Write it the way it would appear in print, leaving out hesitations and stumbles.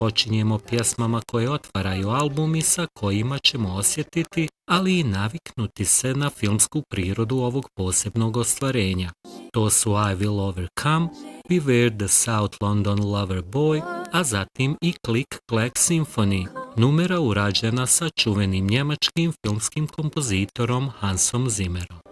počinjemo pjesmama koje otvaraju album i sa kojima ćemo osjetiti, ali i naviknuti se na filmsku prirodu ovog posebnog ostvarenja. To su I Will Overcome, Beware the South London Lover Boy, a zatim i Click Clack Symphony, numera urađena sa čuvenim njemačkim filmskim kompozitorom Hansom Zimmerom.